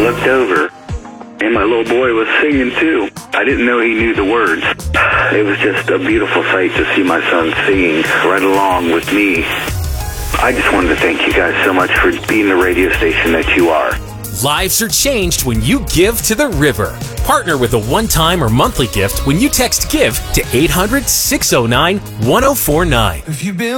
looked over, and my little boy was singing too. I didn't know he knew the words. It was just a beautiful sight to see my son singing right along with me. I just wanted to thank you guys so much for being the radio station that you are. Lives are changed when you give to the river. Partner with a one-time or monthly gift when you text GIVE to 800-609-1049.